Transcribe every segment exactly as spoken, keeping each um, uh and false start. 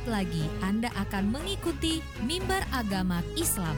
lagi Anda akan mengikuti Mimbar Agama Islam.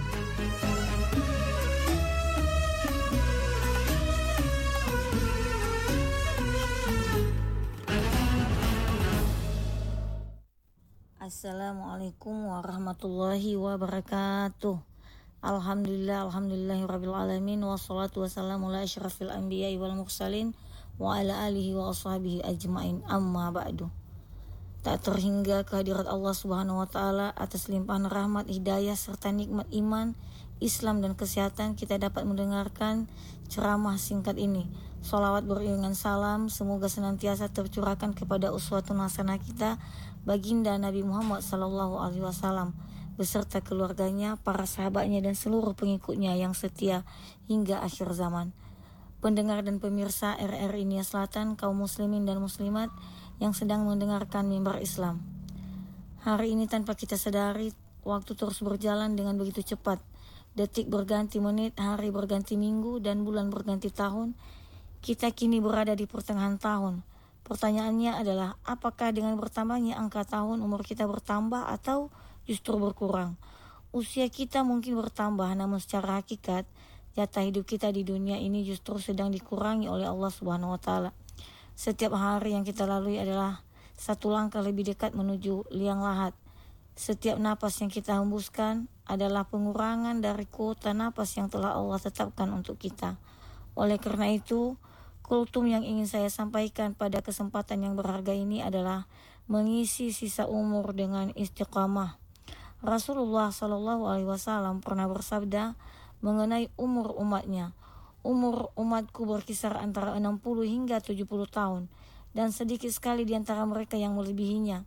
Assalamualaikum warahmatullahi wabarakatuh. Alhamdulillah, alhamdulillahirabbil alamin, wassalatu wassalamu ala asyrafil anbiya'i wal mursalin wa ala alihi wa ashabihi ajmain. Amma ba'du. Tak terhingga kehadirat Allah Subhanahu wa taala atas limpahan rahmat, hidayah serta nikmat iman, Islam dan kesehatan, kita dapat mendengarkan ceramah singkat ini. Sholawat beriringan salam semoga senantiasa tercurahkan kepada uswatun hasanah kita, baginda Nabi Muhammad sallallahu alaihi wasallam beserta keluarganya, para sahabatnya dan seluruh pengikutnya yang setia hingga akhir zaman. Pendengar dan pemirsa R R I Nias Selatan, kaum muslimin dan muslimat yang sedang mendengarkan Mimbar Islam. Hari ini tanpa kita sadari, waktu terus berjalan dengan begitu cepat. Detik berganti menit, hari berganti minggu, dan bulan berganti tahun. Kita kini berada di pertengahan tahun. Pertanyaannya adalah, apakah dengan bertambahnya angka tahun umur kita bertambah atau justru berkurang? Usia kita mungkin bertambah, namun secara hakikat jatah hidup kita di dunia ini justru sedang dikurangi oleh Allah Subhanahu wa taala. Setiap hari yang kita lalui adalah satu langkah lebih dekat menuju liang lahat. Setiap napas yang kita hembuskan adalah pengurangan dari kuota napas yang telah Allah tetapkan untuk kita. Oleh karena itu, kultum yang ingin saya sampaikan pada kesempatan yang berharga ini adalah mengisi sisa umur dengan istiqamah. Rasulullah Shallallahu Alaihi Wasallam pernah bersabda mengenai umur umatnya. Umur umatku berkisar antara enam puluh hingga tujuh puluh tahun, dan sedikit sekali di antara mereka yang melebihinya.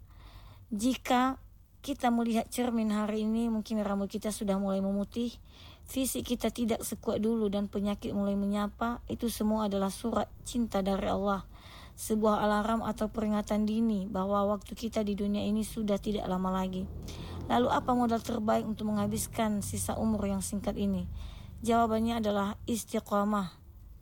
Jika kita melihat cermin hari ini, mungkin rambut kita sudah mulai memutih, fisik kita tidak sekuat dulu, dan penyakit mulai menyapa. Itu semua adalah surat cinta dari Allah, sebuah alarm atau peringatan dini bahwa waktu kita di dunia ini sudah tidak lama lagi. Lalu apa modal terbaik untuk menghabiskan sisa umur yang singkat ini? Jawabannya adalah istiqamah.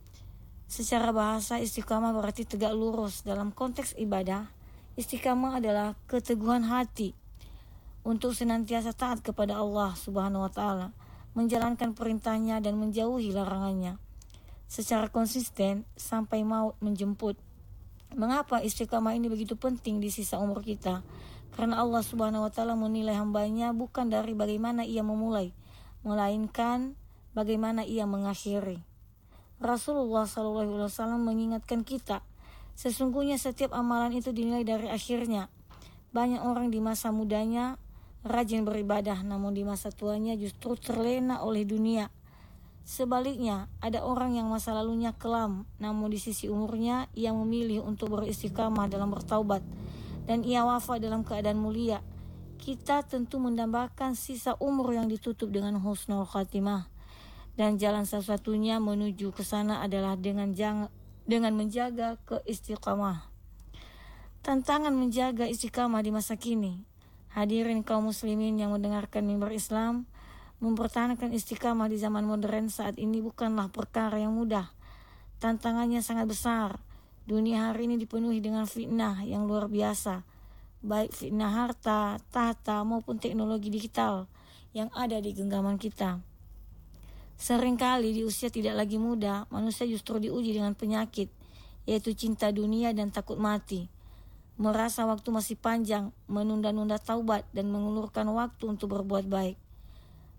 Secara bahasa, istiqamah berarti tegak lurus. Dalam konteks ibadah, istiqamah adalah keteguhan hati untuk senantiasa taat kepada Allah Subhanahu wa taala, menjalankan perintahnya dan menjauhi larangannya secara konsisten sampai maut menjemput. Mengapa istiqamah ini begitu penting di sisa umur kita? Karena Allah Subhanahu wa taala menilai hambanya bukan dari bagaimana ia memulai, melainkan bagaimana ia mengakhiri. Rasulullah shallallahu alaihi wasallam mengingatkan kita, sesungguhnya setiap amalan itu dinilai dari akhirnya. Banyak orang di masa mudanya rajin beribadah, namun di masa tuanya justru terlena oleh dunia. Sebaliknya, ada orang yang masa lalunya kelam, namun di sisi umurnya ia memilih untuk beristiqamah dalam bertaubat, dan ia wafat dalam keadaan mulia. Kita tentu mendambakan sisa umur yang ditutup dengan husnul khatimah, dan jalan satu-satunya menuju ke sana adalah dengan jang, dengan menjaga keistiqamah. Tantangan menjaga istiqamah di masa kini. Hadirin kaum muslimin yang mendengarkan Mimbar Islam, mempertahankan istiqamah di zaman modern saat ini bukanlah perkara yang mudah. Tantangannya sangat besar. Dunia hari ini dipenuhi dengan fitnah yang luar biasa, baik fitnah harta, tahta maupun teknologi digital yang ada di genggaman kita. Seringkali di usia tidak lagi muda, manusia justru diuji dengan penyakit, yaitu cinta dunia dan takut mati. Merasa waktu masih panjang, menunda-nunda taubat dan mengulurkan waktu untuk berbuat baik.